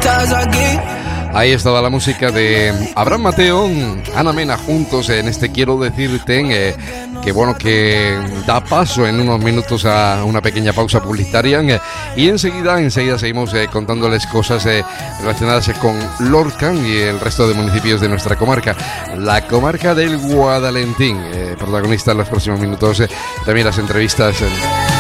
Ahí estaba la música de Abraham Mateo, Ana Mena juntos en este Quiero Decirte, que bueno, que da paso en unos minutos a una pequeña pausa publicitaria y enseguida seguimos contándoles cosas relacionadas con Lorca y el resto de municipios de nuestra comarca, la comarca del Guadalentín, protagonista en los próximos minutos, también las entrevistas.